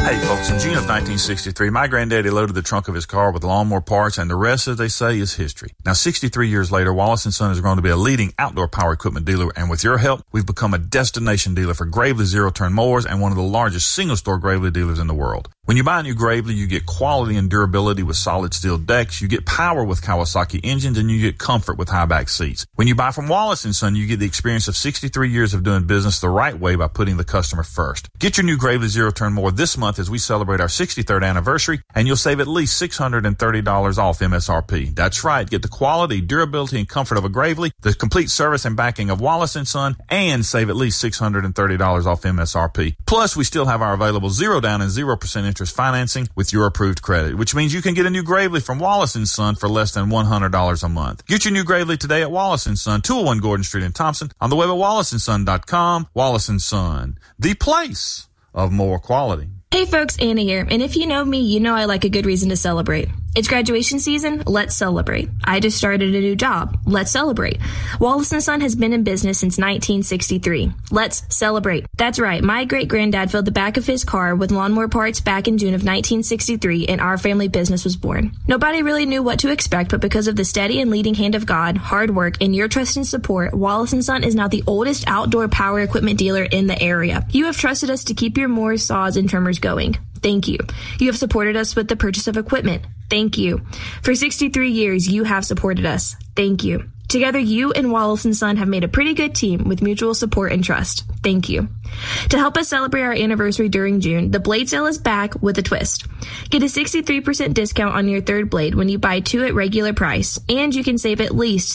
Hey folks, in June of 1963, my granddaddy loaded the trunk of his car with lawnmower parts, and the rest, as they say, is history. Now, 63 years later, Wallace & Son has grown to be a leading outdoor power equipment dealer, and with your help, we've become a destination dealer for Gravely zero-turn mowers and one of the largest single-store Gravely dealers in the world. When you buy a new Gravely, you get quality and durability with solid steel decks, you get power with Kawasaki engines, and you get comfort with high-back seats. When you buy from Wallace & Son, you get the experience of 63 years of doing business the right way by putting the customer first. Get your new Gravely zero-turn mower this month as we celebrate our 63rd anniversary, and you'll save at least $630 off MSRP. That's right, get the quality, durability, and comfort of a Gravely, the complete service and backing of Wallace & Son, and save at least $630 off MSRP. Plus, we still have our available 0 down and 0% interest financing with your approved credit, which means you can get a new Gravely from Wallace & Son for less than $100 a month. Get your new Gravely today at Wallace & Son, 201 Gordon Street in Thompson, on the web at wallaceandson.com. Wallace & Son, the place of more quality. Hey folks, Anna here, and if you know me, you know I like a good reason to celebrate. It's graduation season, let's celebrate. I just started a new job, let's celebrate. Wallace & Son has been in business since 1963. Let's celebrate. That's right, my great-granddad filled the back of his car with lawnmower parts back in June of 1963, and our family business was born. Nobody really knew what to expect, but because of the steady and leading hand of God, hard work, and your trust and support, Wallace & Son is now the oldest outdoor power equipment dealer in the area. You have trusted us to keep your mowers, saws, and trimmers going. Thank you. You have supported us with the purchase of equipment. Thank you. For 63 years, you have supported us. Thank you. Together, you and Wallace & Son have made a pretty good team with mutual support and trust. Thank you. To help us celebrate our anniversary during June, the blade sale is back with a twist. Get a 63% discount on your third blade when you buy 2 at regular price, and you can save at least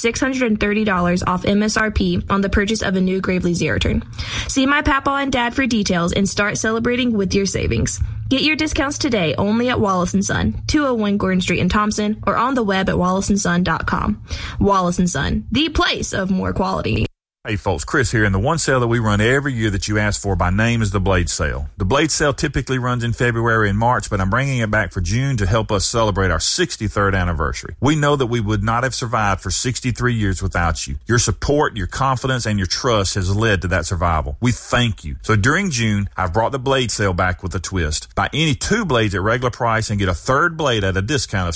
$630 off MSRP on the purchase of a new Gravely zero-turn. See my papa and dad for details and start celebrating with your savings. Get your discounts today only at Wallace & Son, 201 Gordon Street in Thompson, or on the web at wallaceandson.com. Wallace & Son, the place of more quality. Hey folks, Chris here, and the one sale that we run every year that you ask for by name is the Blade Sale. The Blade Sale typically runs in February and March, but I'm bringing it back for June to help us celebrate our 63rd anniversary. We know that we would not have survived for 63 years without you. Your support, your confidence, and your trust has led to that survival. We thank you. So during June, I've brought the Blade Sale back with a twist. Buy any 2 blades at regular price and get a third blade at a discount of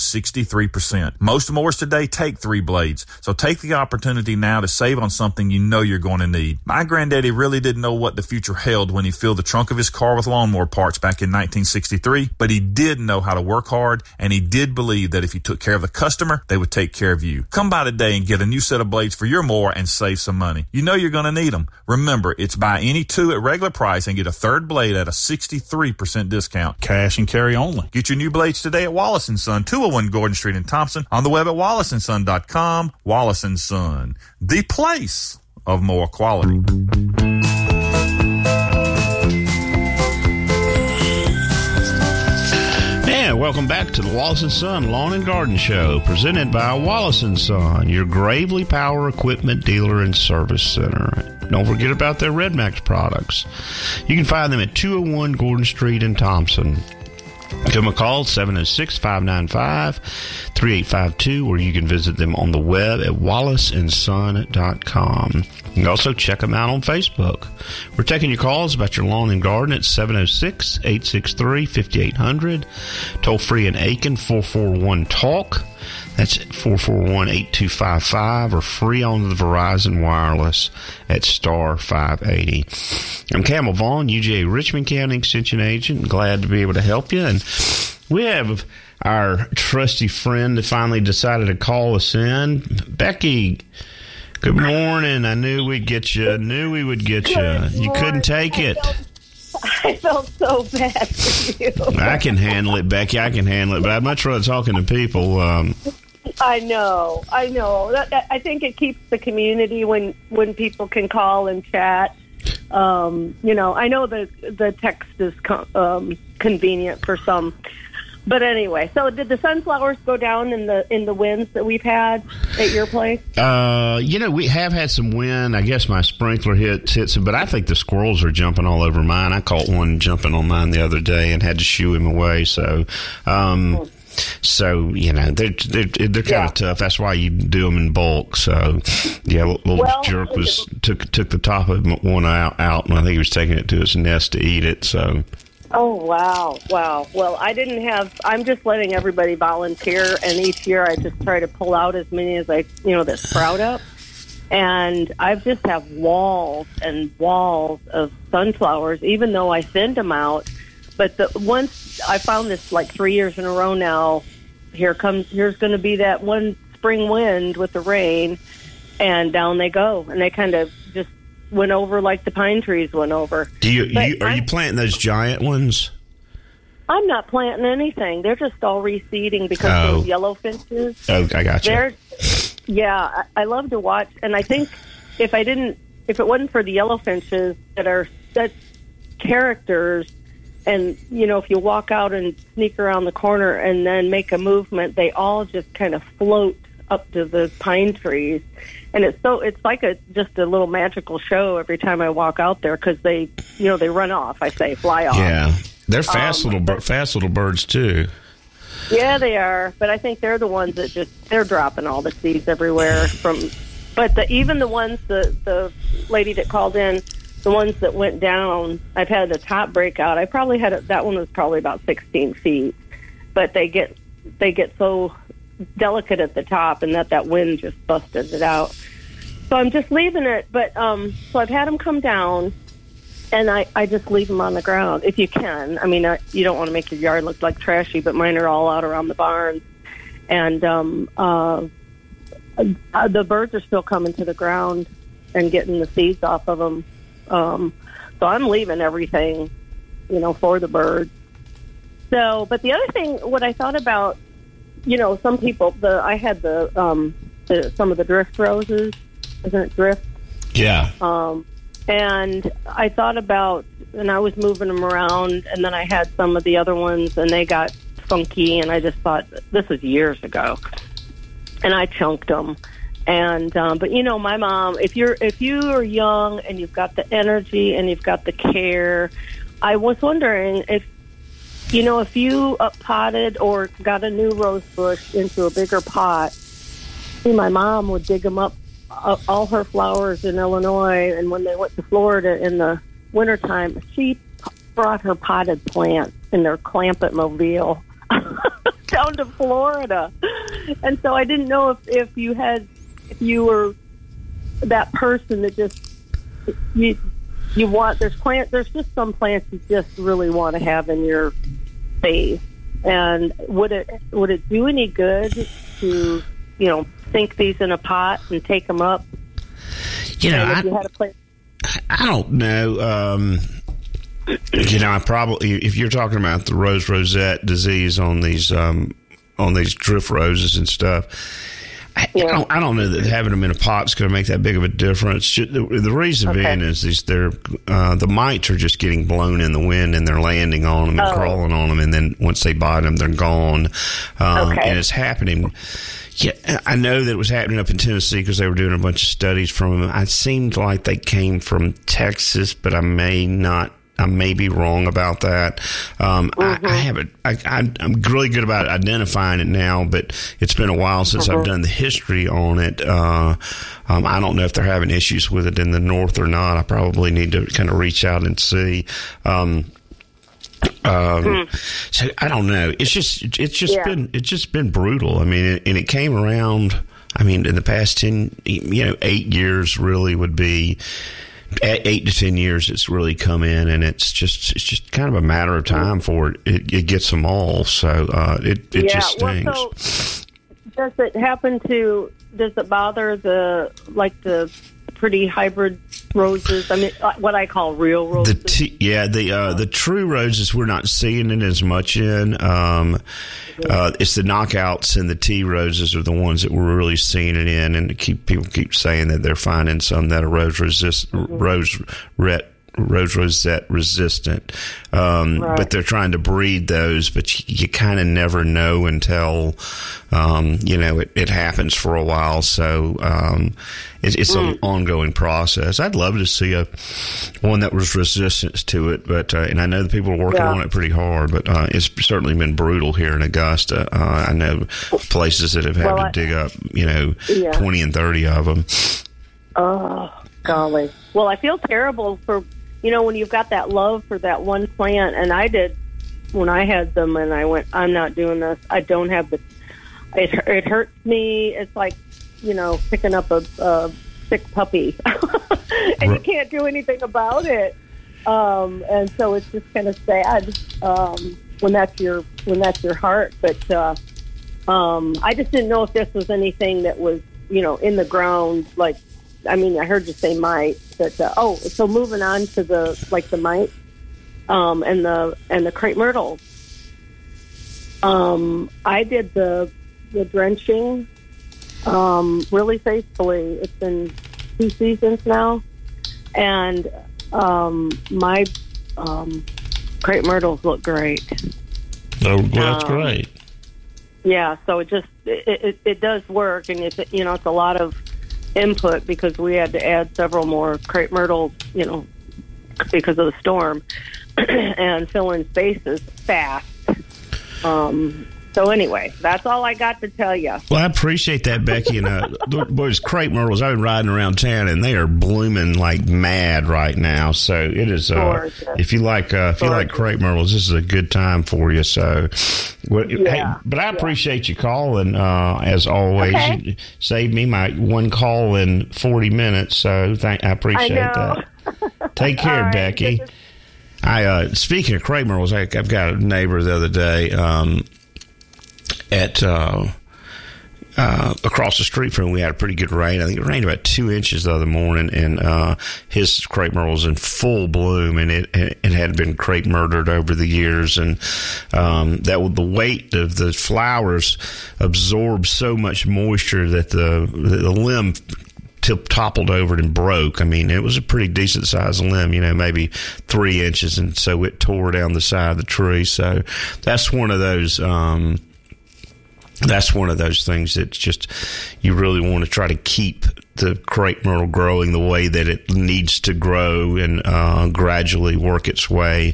63%. Most mowers today take 3 blades, so take the opportunity now to save on something you know you're going to need. My granddaddy really didn't know what the future held when he filled the trunk of his car with lawnmower parts back in 1963, but he did know how to work hard, and he did believe that if you took care of the customer, they would take care of you. Come by today and get a new set of blades for your mower and save some money. You know you're going to need them. Remember, it's buy any 2 at regular price and get a third blade at a 63% discount. Cash and carry only. Get your new blades today at Wallace & Son, 201 Gordon Street in Thompson, on the web at wallaceandson.com. Wallace & Son, the place of more quality. And welcome back to the Wallace & Son Lawn and Garden Show, presented by Wallace & Son, your Gravely Power Equipment Dealer and Service Center. Don't forget about their Red Max products. You can find them at 201 Gordon Street in Thompson. Give them a call, 706-595-3852, or you can visit them on the web at wallaceandson.com. You can also check them out on Facebook. We're taking your calls about your lawn and garden at 706-863-5800. Toll free in Aiken, 441-TALK. That's 441-8255, or free on the Verizon Wireless at star 580. I'm Campbell Vaughn, UGA Richmond County Extension Agent. Glad to be able to help you. And we have our trusty friend that finally decided to call us in. Becky, good morning. I knew we'd get you. We would get you. You couldn't take it. I felt so bad for you. I can handle it, Becky. I can handle it, but I'd much rather talking to people. I know. I think it keeps the community when people can call and chat. I know the text is convenient for some. But anyway, so did the sunflowers go down in the winds that we've had at your place? We have had some wind. I guess my sprinkler hit some, but I think the squirrels are jumping all over mine. I caught one jumping on mine the other day and had to shoo him away. So, they're kind of tough. That's why you do them in bulk. So, little jerk took the top of one out, and I think he was taking it to his nest to eat it. So. Oh, wow. Well, I'm just letting everybody volunteer, and each year I just try to pull out as many as that sprout up. And I just have walls and walls of sunflowers, even though I thinned them out. But once I found this 3 years in a row now, here's going to be that one spring wind with the rain, and down they go. And they kind of just went over like the pine trees went over. Are you planting those giant ones? I'm not planting anything. They're just all reseeding because those yellow finches. Oh, I got you. Yeah, I love to watch, and I think if it wasn't for the yellow finches that are such characters, and if you walk out and sneak around the corner and then make a movement, they all just kind of float up to the pine trees, and it's like just a little magical show every time I walk out there because they run off. I say fly off. Yeah, they're fast little birds too. Yeah, they are, but I think they're the ones that they're dropping all the seeds everywhere but even the ones, the lady that called in, the ones that went down, I've had the top breakout. I probably that one was probably about 16 feet, but they get so delicate at the top, and that wind just busted it out. So I'm just leaving it, but so I've had them come down. And I just leave them on the ground if you can. I mean, you don't want to make your yard look like trashy, but mine are all out around the barn. And the birds are still coming to the ground and getting the seeds off of them. So I'm leaving everything, for the birds. So, but the other thing, what I thought about, some people, I had some of the drift roses. Isn't it drift? Yeah. And I thought about, and I was moving them around, and then I had some of the other ones, and they got funky, and I just thought, this was years ago, and I chunked them. And but my mom, if you are young and you've got the energy and you've got the care, I was wondering if you potted or got a new rose bush into a bigger pot. My mom would dig them up. All her flowers in Illinois, and when they went to Florida in the wintertime, she brought her potted plants in their Clampett mobile down to Florida. And so I didn't know if you were that person that just you want. There's just some plants you just really want to have in your space. And would it do any good to sink these in a pot and take them up? I don't know. I probably, if you're talking about the rosette disease on these drift roses and stuff, I don't know that having them in a pot is going to make that big of a difference. The reason being is the mites are just getting blown in the wind, and they're landing on them and crawling on them, and then once they bite them, they're gone. And it's happening. Yeah, I know that it was happening up in Tennessee because they were doing a bunch of studies from them. It seemed like they came from Texas, but I may be wrong about that. I'm really good about identifying it now, but it's been a while since I've done the history on it. I don't know if they're having issues with it in the north or not. I probably need to kind of reach out and see. So I don't know. It's just been brutal. I mean, and it came around. I mean, in the past 8 years really would be 8 to 10 years. It's really come in, and it's just kind of a matter of time for it gets them all. So it just stinks. Well, so does it bother the pretty hybrid roses? I mean, what I call real roses. The true roses we're not seeing it as much in. It's the knockouts and the tea roses are the ones that we're really seeing it in, and people keep saying that they're finding some that are rose rosette resistant, but they're trying to breed those, but you kind of never know until it happens for a while. So it's an ongoing process. I'd love to see one that was resistant to it, but and I know the people are working on it pretty hard, but it's certainly been brutal here in Augusta. I know places that have had to dig up 20 and 30 of them. Oh golly! Well, I feel terrible for when you've got that love for that one plant, and I did when I had them, and I went, I'm not doing this. I don't have it hurts me. It's like, picking up a sick puppy, and you can't do anything about it. And so it's just kind of sad when that's your heart. But I just didn't know if this was anything that was, in the ground. Like, I heard you say mite. But so moving on to the mite and the crepe myrtle. I did the drenching really faithfully. It's been 2 seasons now, and my crepe myrtles look great. Oh, well, that's great. Yeah, so it does work, and it's a lot of input because we had to add several more crepe myrtles, because of the storm, and fill in spaces fast. So anyway, that's all I got to tell you. Well, I appreciate that, Becky. And those crepe myrtles, I've been riding around town, and they are blooming like mad right now. So it is. If you like crepe myrtles, this is a good time for you. So, but I appreciate you calling. As always, you saved me my one call in 40 minutes. So I appreciate that. Take care, right, Becky. Speaking of crepe myrtles, I've got a neighbor the other day. Across the street from him, we had a pretty good rain. I think it rained about 2 inches the other morning, and his crepe myrtle was in full bloom, and it had been crepe murdered over the years, and the weight of the flowers absorbed so much moisture that the limb toppled over it and broke. It was a pretty decent sized limb, maybe 3 inches, and so it tore down the side of the tree. So that's one of those. That's one of those things that just you really want to try to keep the crepe myrtle growing the way that it needs to grow and gradually work its way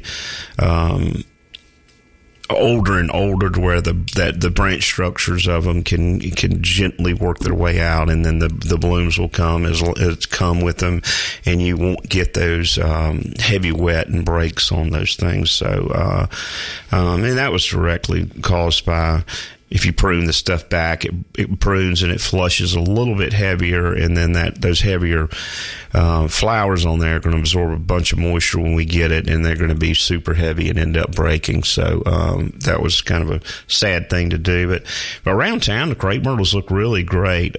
older and older to where the branch structures of them can gently work their way out, and then the blooms will come as come with them, and you won't get those heavy wet and breaks on those things. So and that was directly caused by, if you prune the stuff back, it prunes and it flushes a little bit heavier, and then those heavier flowers on there are going to absorb a bunch of moisture when we get it, and they're going to be super heavy and end up breaking. So that was kind of a sad thing to do. But around town, the crepe myrtles look really great.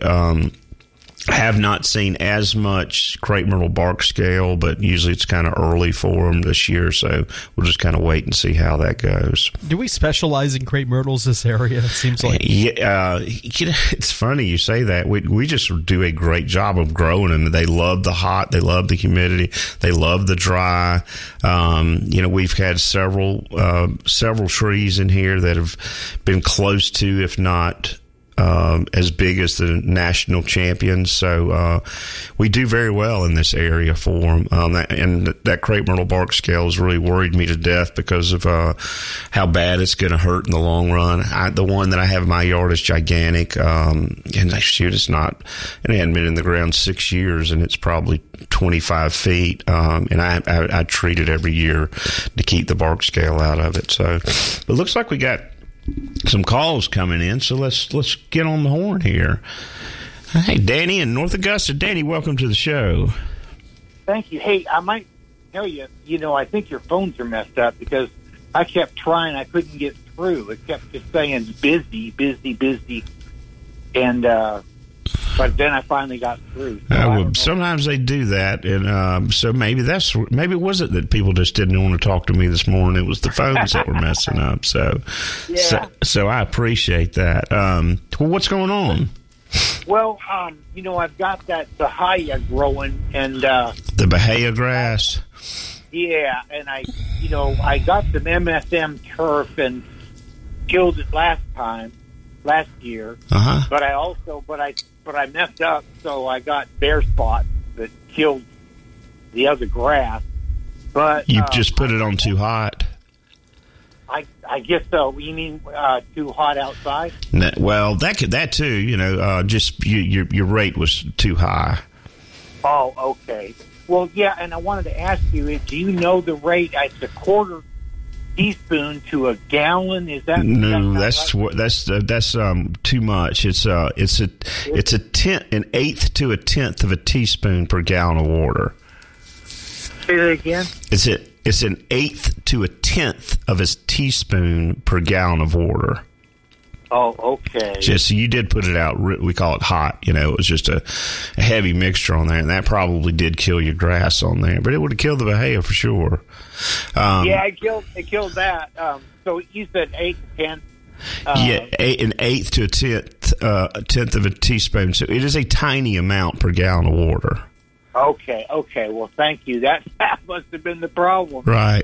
I have not seen as much crepe myrtle bark scale, but usually it's kind of early for them this year, so we'll just kind of wait and see how that goes. Do we specialize in crepe myrtles this area? It seems like. Yeah, it's funny you say that. We just do a great job of growing them. They love the hot, they love the humidity, they love the dry. We've had several trees in here that have been close to, if not as big as the national champions. So we do very well in this area for them. And that crepe myrtle bark scale has really worried me to death because of how bad it's going to hurt in the long run. The one that I have in my yard is gigantic. And it's not, and it hadn't been in the ground 6 years, and it's probably 25 feet. And I treat it every year to keep the bark scale out of it. So it looks like we got some calls coming in, so let's get on the horn here. Hey, Danny in North Augusta. Danny, welcome to the show. Thank you. Hey, I might tell you, I think your phones are messed up because I kept trying. I couldn't get through. It kept just saying busy, busy, busy. And, but then I finally got through. So sometimes they do that, and so maybe it wasn't that people just didn't want to talk to me this morning. It was the phones that were messing up. So, yeah. So I appreciate that. Well, what's going on? Well, I've got that Bahia growing, and the Bahia grass. Yeah, and I got some MSM turf and killed it last year. Uh-huh. But I messed up, so I got bare spots that killed the other grass. But you just put it on too hot. I guess so. You mean too hot outside? Well, that too. Just your rate was too high. Oh, okay. Well, yeah, and I wanted to ask you, do you know the rate? It's a quarter teaspoon to a gallon. Is that no? Right? That's too much. It's an eighth to a tenth of a teaspoon per gallon of water. Say that again. It's an eighth to a tenth of a teaspoon per gallon of water. Oh, okay. Just you did put it out. We call it hot. You know, it was just a heavy mixture on there, and that probably did kill your grass on there. But it would have killed the Bahia for sure. Yeah, it killed that. So you said 8 to 10. An eighth to a tenth of a teaspoon. So it is a tiny amount per gallon of water. Okay. Well, thank you. That must have been the problem. Right.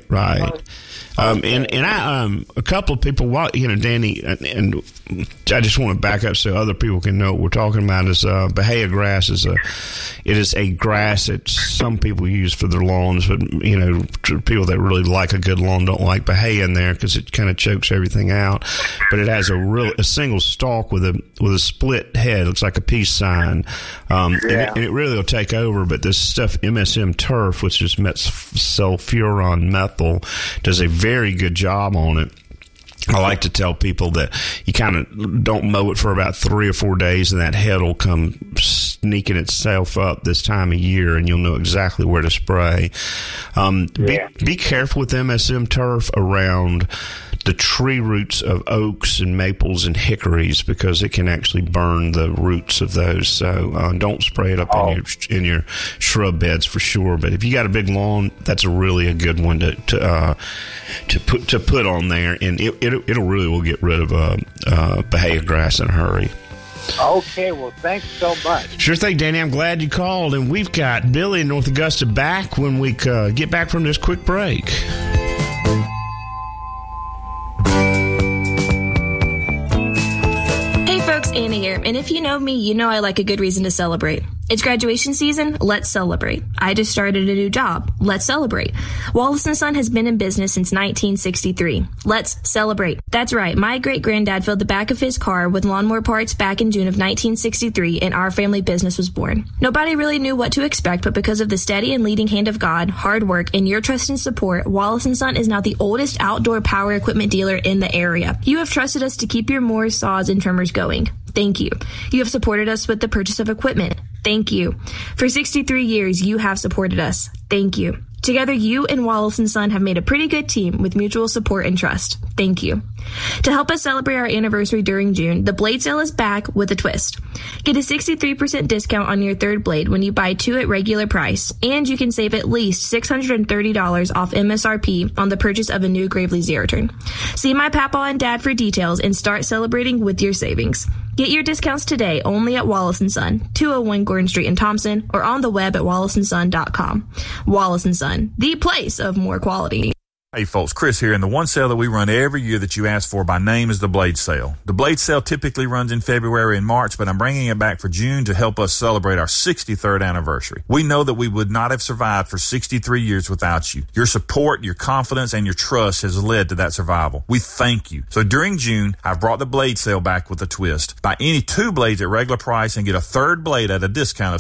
And I a couple of people, Danny, and I just want to back up so other people can know what we're talking about. Is Bahia grass is a grass that some people use for their lawns, but people that really like a good lawn don't like Bahia in there because it kind of chokes everything out. But it has a single stalk with a split head. It looks like a peace sign, and it really will take over. But this stuff, MSM Turf, which is sulfuron methyl, does a very good job on it. I like to tell people that you kind of don't mow it for about 3 or 4 days, and that head will come sneaking itself up this time of year, and you'll know exactly where to spray. Be careful with MSM Turf around the tree roots of oaks and maples and hickories because it can actually burn the roots of those. So don't spray it up in your shrub beds for sure. But if you got a big lawn, that's really a good one to put on there, and it'll really will get rid of Bahia grass in a hurry. Okay, well, thanks so much. Sure thing, Danny. I'm glad you called, and we've got Billy in North Augusta back when we get back from this quick break. Anna here, and if you know me, you know I like a good reason to celebrate. It's graduation season, let's celebrate. I just started a new job, let's celebrate. Wallace & Son has been in business since 1963. Let's celebrate. That's right, my great-granddad filled the back of his car with lawnmower parts back in June of 1963, and our family business was born. Nobody really knew what to expect, but because of the steady and leading hand of God, hard work, and your trust and support, Wallace & Son is now the oldest outdoor power equipment dealer in the area. You have trusted us to keep your mowers, saws, and trimmers going. Thank you. You have supported us with the purchase of equipment. Thank you. For 63 years, you have supported us. Thank you. Together, you and Wallace & Son have made a pretty good team with mutual support and trust. Thank you. To help us celebrate our anniversary during June, the blade sale is back with a twist. Get a 63% discount on your third blade when you buy 2 at regular price, and you can save at least $630 off MSRP on the purchase of a new Gravely Zero-Turn. See my papa and dad for details and start celebrating with your savings. Get your discounts today only at Wallace & Son, 201 Gordon Street in Thompson, or on the web at wallaceandson.com. Wallace & Son, the place of more quality. Hey folks, Chris here, and the one sale that we run every year that you ask for by name is the Blade Sale. The Blade Sale typically runs in February and March, but I'm bringing it back for June to help us celebrate our 63rd anniversary. We know that we would not have survived for 63 years without you. Your support, your confidence, and your trust has led to that survival. We thank you. So during June, I've brought the Blade Sale back with a twist. Buy any 2 blades at regular price and get a third blade at a discount of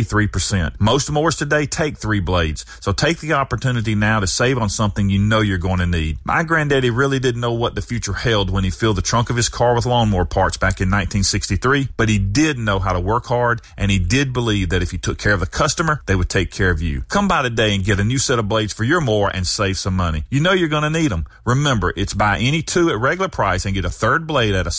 63%. Most mowers today take 3 blades, so take the opportunity now to save on something you know you're going to need. My granddaddy really didn't know what the future held when he filled the trunk of his car with lawnmower parts back in 1963, but he did know how to work hard, and he did believe that if you took care of the customer, they would take care of you. Come by today and get a new set of blades for your mower and save some money. You know you're going to need them. Remember, it's buy any 2 at regular price and get a third blade at a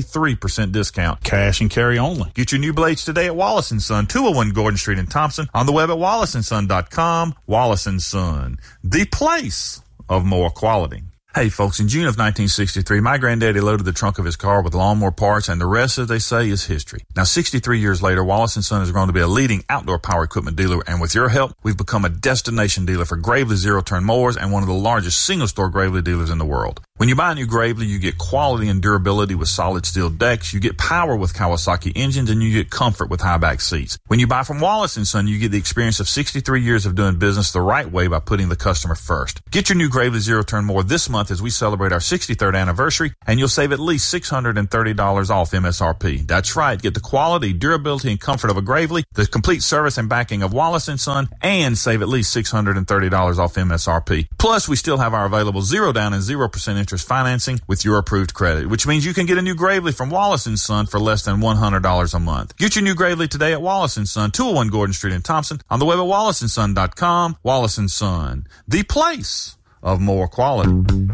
63% discount. Cash and carry only. Get your new blades today at Wallace & Son, 201 Gordon Street in Thompson, on the web at wallaceandson.com. Wallace & Son, the place of more quality. Hey folks, in June of 1963, my granddaddy loaded the trunk of his car with lawnmower parts, and the rest, as they say, is history. Now, 63 years later, Wallace & Son has grown to be a leading outdoor power equipment dealer, and with your help, we've become a destination dealer for Gravely Zero-Turn mowers and one of the largest single-store Gravely dealers in the world. When you buy a new Gravely, you get quality and durability with solid steel decks, you get power with Kawasaki engines, and you get comfort with high-back seats. When you buy from Wallace & Son, you get the experience of 63 years of doing business the right way by putting the customer first. Get your new Gravely Zero Turn more this month as we celebrate our 63rd anniversary, and you'll save at least $630 off MSRP. That's right. Get the quality, durability, and comfort of a Gravely, the complete service and backing of Wallace & Son, and save at least $630 off MSRP. Plus, we still have our available 0 down and 0% interest financing with your approved credit, which means you can get a new Gravely from Wallace & Son for less than $100 a month. Get your new Gravely today at Wallace & Son, 201 Gordon Street in Thompson, on the web at wallaceandson.com. Wallace & Son, the place of more quality.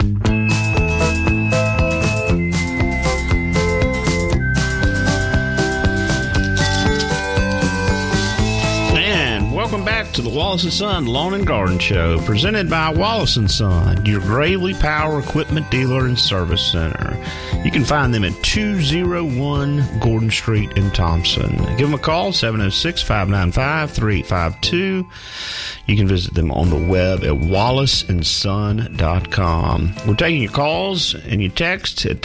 Welcome back to the Wallace & Son Lawn and Garden Show, presented by Wallace & Son, your Gravely Power Equipment Dealer and Service Center. You can find them at 201 Gordon Street in Thompson. Give them a call, 706-595-3852. You can visit them on the web at wallaceandson.com. We're taking your calls and your texts at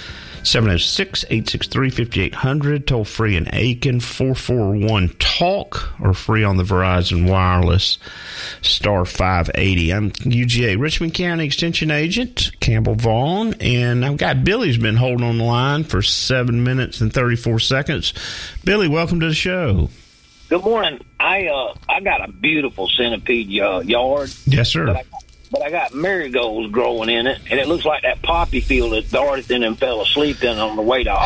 706-863-5800, toll free in Aiken, 441-TALK, or free on the Verizon Wireless, star 580. I'm UGA Richmond County Extension Agent Campbell Vaughn, and I've got Billy's been holding on the line for 7 minutes and 34 seconds. Billy, welcome to the show. Good morning. I got a beautiful centipede yard. Yes, sir. But I got marigolds growing in it, and it looks like that poppy field that Dorothy and them fell asleep in on the way to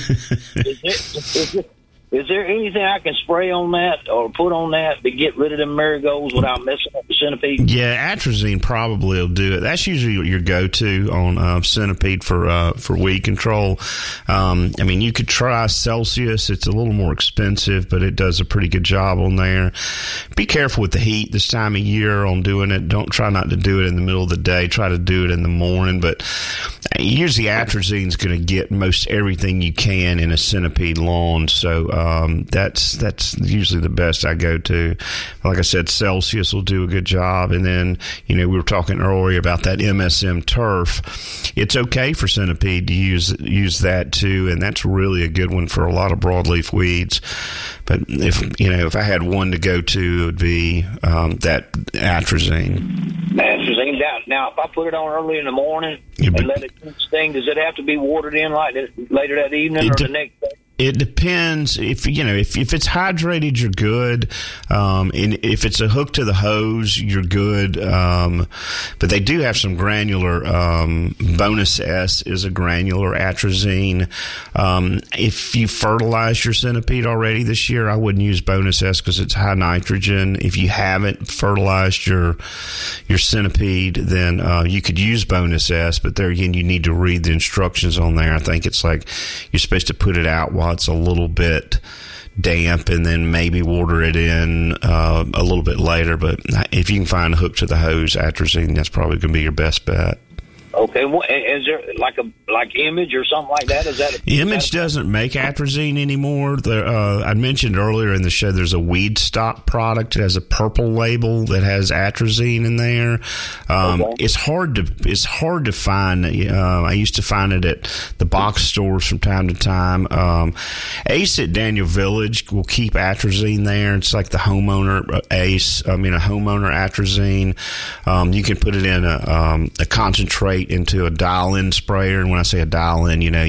Oz. Is there anything I can spray on that or put on that to get rid of them marigolds without messing up the centipede? Yeah, atrazine probably will do it. That's usually your go-to on centipede for weed control. I mean, you could try Celsius. It's a little more expensive, but it does a pretty good job on there. Be careful with the heat this time of year on doing it. Don't try not to do it in the middle of the day. Try to do it in the morning. But usually atrazine is going to get most everything you can in a centipede lawn. So that's usually the best I go to. Like I said, Celsius will do a good job. And then, we were talking earlier about that MSM turf. It's okay for centipede to use that too, and that's really a good one for a lot of broadleaf weeds. But if I had one to go to, it would be that atrazine. Atrazine. Now, if I put it on early in the morning and let it sting, does it have to be watered in like later that evening or the next day? It depends. If it's hydrated, you're good. And if it's a hook to the hose, you're good. But they do have some granular. Bonus S is a granular atrazine. If you fertilize your centipede already this year, I wouldn't use Bonus S because it's high nitrogen. If you haven't fertilized your centipede, then you could use Bonus S. But there again, you need to read the instructions on there. I think it's like you're supposed to put it out while it's a little bit damp and then maybe water it in a little bit later. But if you can find a hook to the hose atrazine, that's probably going to be your best bet. Okay, is there like Image or something like that? Image doesn't make atrazine anymore. I mentioned earlier in the show there's a weed stock product that has a purple label that has atrazine in there. Okay. It's hard to find. I used to find it at the box stores from time to time. Ace at Daniel Village will keep atrazine there. It's like the homeowner Ace. A homeowner atrazine. You can put it in a concentrate into a dial-in sprayer, and when I say a dial-in, you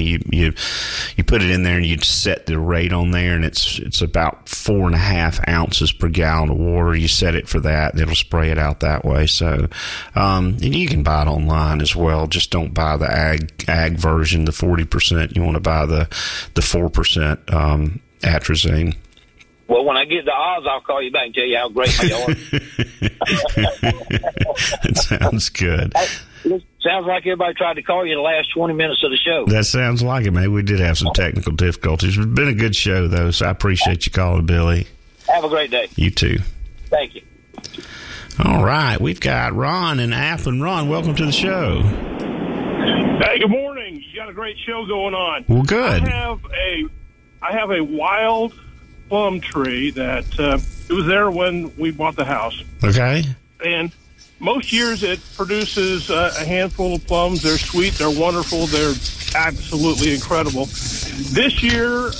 put it in there and you set the rate on there, and it's about 4.5 ounces per gallon of water. You set it for that, and it'll spray it out that way. So, and you can buy it online as well. Just don't buy the ag version, the 40%. You want to buy the 4% atrazine. Well, when I get to Oz, I'll call you back and tell you how great my yard is. That sounds good. Sounds like everybody tried to call you the last 20 minutes of the show. That sounds like it, man. We did have some technical difficulties. It's been a good show, though, so I appreciate you calling, Billy. Have a great day. You too. Thank you. All right. We've got Ron in Appleton. Ron, welcome to the show. Hey, good morning. You got a great show going on. Well, good. I have a wild plum tree that it was there when we bought the house. Okay. And most years it produces a handful of plums. They're sweet, they're wonderful, they're absolutely incredible. This year,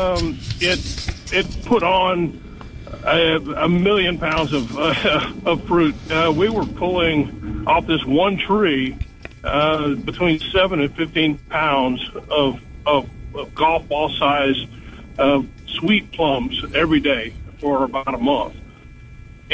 it put on a million pounds of fruit. We were pulling off this one tree between 7 and 15 pounds of golf ball size sweet plums every day for about a month.